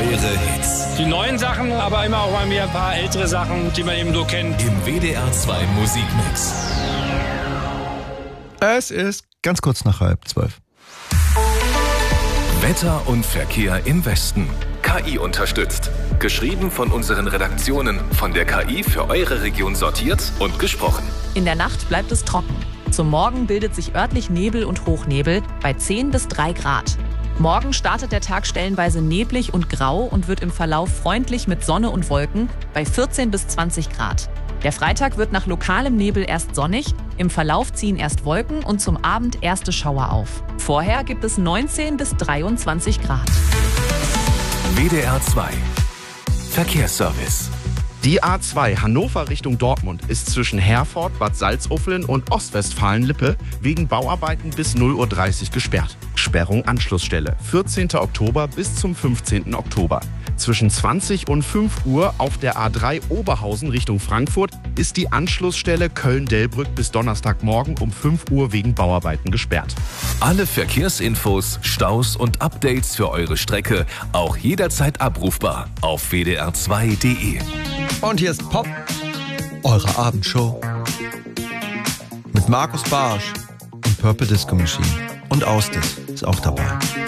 Legendäre Hits. Die neuen Sachen, aber immer auch mal wieder ein paar ältere Sachen, die man eben so kennt. Im WDR 2 Musikmix. Es ist ganz kurz nach 11:30. Wetter und Verkehr im Westen. KI unterstützt. Geschrieben von unseren Redaktionen, von der KI für eure Region sortiert und gesprochen. In der Nacht bleibt es trocken. Zum Morgen bildet sich örtlich Nebel und Hochnebel bei 10 bis 3 Grad. Morgen startet der Tag stellenweise neblig und grau und wird im Verlauf freundlich mit Sonne und Wolken bei 14 bis 20 Grad. Der Freitag wird nach lokalem Nebel erst sonnig, im Verlauf ziehen erst Wolken und zum Abend erste Schauer auf. Vorher gibt es 19 bis 23 Grad. WDR 2 Verkehrsservice. Die A2 Hannover Richtung Dortmund ist zwischen Herford, Bad Salzuflen und Ostwestfalen-Lippe wegen Bauarbeiten bis 0:30 Uhr gesperrt. Sperrung Anschlussstelle 14. Oktober bis zum 15. Oktober. Zwischen 20 und 5 Uhr auf der A3 Oberhausen Richtung Frankfurt ist die Anschlussstelle Köln-Delbrück bis Donnerstagmorgen um 5 Uhr wegen Bauarbeiten gesperrt. Alle Verkehrsinfos, Staus und Updates für eure Strecke auch jederzeit abrufbar auf wdr2.de. Und hier ist Pop, eure Abendshow. Mit Markus Barsch und Purple Disco Machine. Und Austis ist auch dabei.